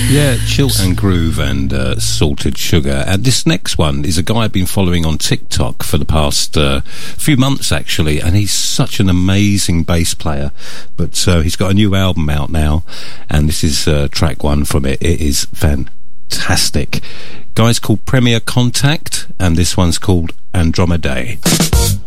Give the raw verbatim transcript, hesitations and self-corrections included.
Yeah, Chill and Groove and uh, Salted Sugar. And this next one is a guy I've been following on TikTok for the past uh, few months, actually, and he's such an amazing bass player. But uh, he's got a new album out now, and this is uh, track one from it. It is fantastic. Guy's called Premier Contact, and this one's called Andromedae.